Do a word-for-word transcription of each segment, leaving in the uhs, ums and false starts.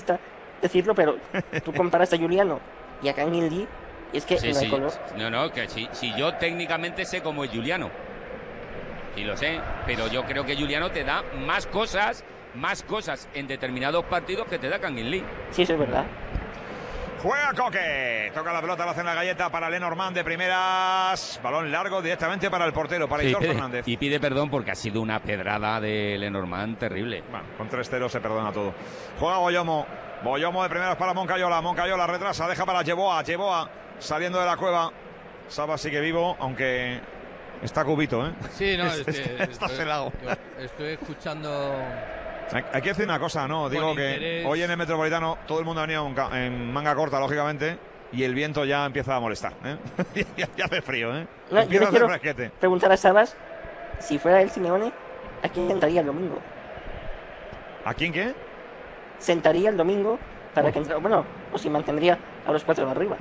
gusta decirlo, pero tú comparas a Giuliano y a Kangin Lee y es que sí, no hay sí. color. No, no, que si, si yo técnicamente sé cómo es Giuliano. Sí lo sé, pero yo creo que Giuliano te da más cosas, más cosas en determinados partidos que te da Kangin Lee. Sí, eso es verdad. Juega Coque, toca la pelota, lo hace en la galleta para Lenormand de primeras, balón largo directamente para el portero, para Sí, Hitor pide, Fernández. y pide perdón porque ha sido una pedrada de Lenormand terrible. Bueno, con tres cero se perdona todo. Juega Boyomo, Boyomo de primeras para Moncayola, Moncayola retrasa, deja para Yeboa, Yeboa saliendo de la cueva. Saba sigue vivo, aunque está cubito, ¿eh? Sí, no, es que está estoy, helado. estoy escuchando. Hay que decir una cosa, ¿no? Digo que interés. Hoy en el Metropolitano todo el mundo ha venido en manga corta, lógicamente, y el viento ya empieza a molestar, ¿eh? ya, ya hace frío, ¿eh? No, empieza yo le a hacer quiero fresquete. preguntar a Sabas, si fuera el Simeone, ¿a quién sentaría el domingo? ¿A quién qué? Sentaría el domingo para que entrara, bueno, o si mantendría a los cuatro de arriba.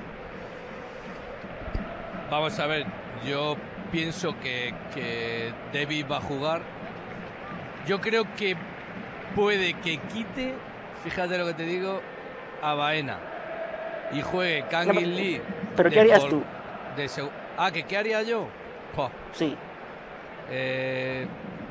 Vamos a ver, yo pienso que, que David va a jugar. Yo creo que puede que quite, fíjate lo que te digo, a Baena y juegue Kangin Lee. ¿Pero qué harías tú? De ah, ¿que qué haría yo? Oh. Sí. Eh,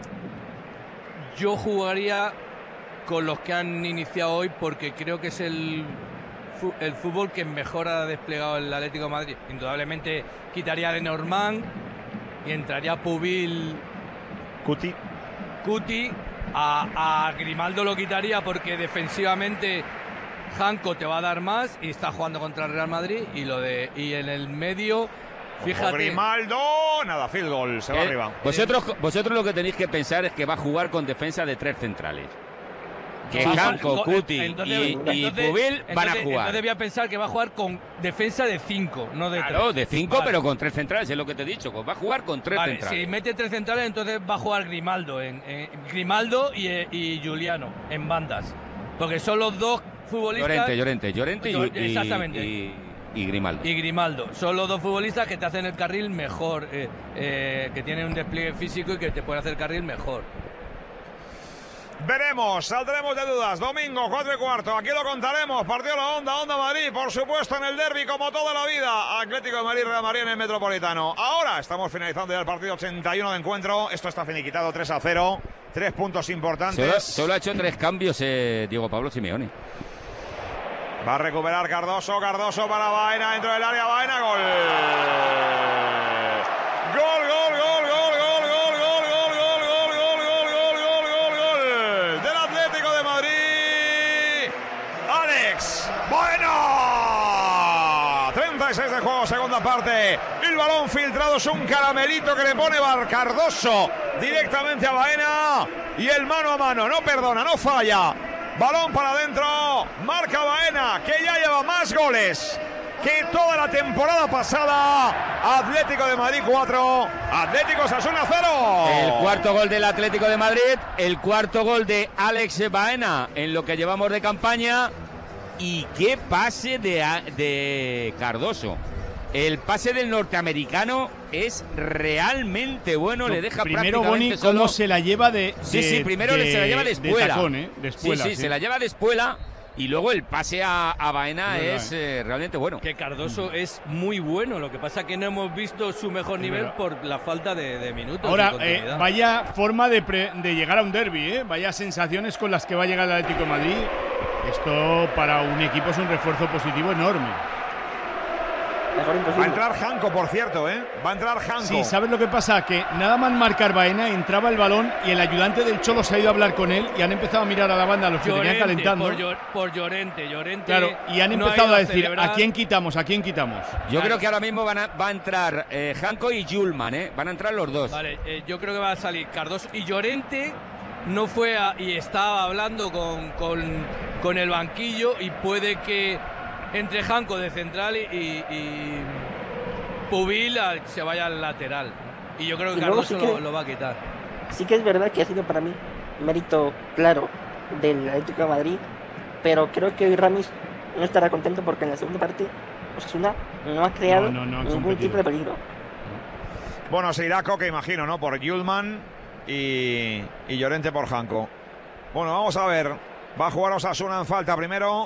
yo jugaría con los que han iniciado hoy porque creo que es el, el fútbol que mejor ha desplegado el Atlético de Madrid. Indudablemente quitaría a Lenormand y entraría Pubil, Cuti. Cuti. A, a Grimaldo lo quitaría porque defensivamente Janko te va a dar más y está jugando contra el Real Madrid. Y lo de y en el medio, fíjate. Ojo, Grimaldo, nada, field goal, se va ¿Eh? arriba. Vosotros, vosotros lo que tenéis que pensar es que va a jugar con defensa de tres centrales. Que Sí, Janko, sí, Cuti entonces, y, y entonces, Pubil van a entonces, jugar. Entonces voy a pensar que va a jugar con defensa de cinco, no de Claro, tres. de cinco, Vale. pero con tres centrales, es lo que te he dicho. Pues va a jugar con tres Vale, centrales. si mete tres centrales, entonces va a jugar Grimaldo, en, en Grimaldo y, y Giuliano en bandas. Porque son los dos futbolistas. Llorente, Llorente, Llorente y, y, Exactamente. y, y Grimaldo. Y Grimaldo. Son los dos futbolistas que te hacen el carril mejor, eh, eh, que tienen un despliegue físico y que te pueden hacer el carril mejor. Veremos, saldremos de dudas. Domingo, cuatro y cuarto. Aquí lo contaremos. Partido la Onda, Onda Madrid. Por supuesto, en el derbi, como toda la vida. Atlético de Madrid, Real Madrid en el Metropolitano. Ahora estamos finalizando ya el partido ochenta y uno de encuentro. Esto está finiquitado tres a cero. Tres puntos importantes. Solo, solo ha hecho tres cambios eh, Diego Pablo Simeone. Va a recuperar Cardoso. Cardoso para Baena. Dentro del área, Baena. Gol. Gol, gol, gol, gol, gol. treinta y seis de juego, segunda parte. El balón filtrado es un caramelito que le pone Cardoso directamente a Baena. Y el mano a mano, no perdona, no falla. Balón para adentro. Marca Baena, que ya lleva más goles que toda la temporada pasada. Atlético de Madrid cuatro, Atlético Osasuna cero. El cuarto gol del Atlético de Madrid, el cuarto gol de Alex Baena en lo que llevamos de campaña. Y qué pase de, de Cardoso. El pase del norteamericano es realmente bueno. No, le deja primero prácticamente Boni cómo solo. se la lleva de, de Sí, sí, primero de, se la lleva de espuela. De tacón, ¿eh? De espuela, sí, sí, sí, se la lleva de espuela. Y luego el pase a, a Baena es eh, realmente bueno. Que Cardoso es muy bueno. Lo que pasa es que no hemos visto su mejor nivel Pero, por la falta de, de minutos. Ahora, eh, vaya forma de, pre, de llegar a un derbi, ¿eh? Vaya sensaciones con las que va a llegar el Atlético de Madrid. Esto para un equipo es un refuerzo positivo enorme. Va a entrar Janko, por cierto, ¿eh? Va a entrar Janko. Sí, ¿sabes lo que pasa? Que nada más marcar Baena, entraba el balón y el ayudante del Cholo se ha ido a hablar con él y han empezado a mirar a la banda a los que Llorente, tenían calentando. Por, Llor, por Llorente, Llorente. Claro, y han no empezado a decir, celebrar. ¿a quién quitamos? ¿A quién quitamos? Yo creo que ahora mismo van a, va a entrar eh, Janko y Julman, ¿eh? Van a entrar los dos. Vale, eh, yo creo que va a salir Cardoso. Y Llorente no fue a, y estaba hablando con, con, con el banquillo y puede que entre Janko de central y, y, y Pubil se vaya al lateral. Y yo creo que Cardoso sí que, lo, lo va a quitar. Sí que es verdad que ha sido para mí mérito claro del Atlético de Madrid, pero creo que hoy Ramis no estará contento porque en la segunda parte Osasuna no ha creado no, no, no ningún competido. tipo de peligro. Bueno, se irá Coque, imagino, ¿no? Por Julman y, y Llorente por Janko. Bueno, vamos a ver. Va a jugar Osasuna en falta primero.